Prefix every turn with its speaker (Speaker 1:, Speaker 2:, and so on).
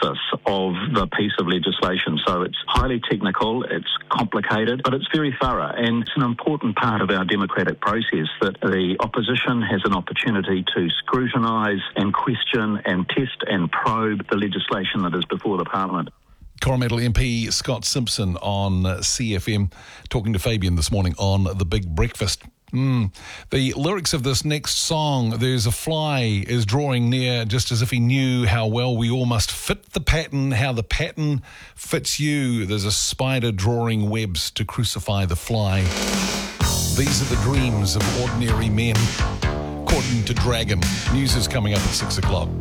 Speaker 1: analysis of the piece of legislation. So it's highly technical, it's complicated, but it's very thorough, and it's an important part of our democratic process that the opposition has an opportunity to scrutinise and question and test and probe the legislation that is before the Parliament.
Speaker 2: Coromandel MP Scott Simpson on CFM, talking to Fabian this morning on The Big Breakfast. The lyrics of this next song, there's a fly is drawing near, just as if he knew how well we all must fit the pattern, how the pattern fits you. There's a spider drawing webs to crucify the fly. These are the dreams of ordinary men. According to Dragon. News is coming up at 6 o'clock.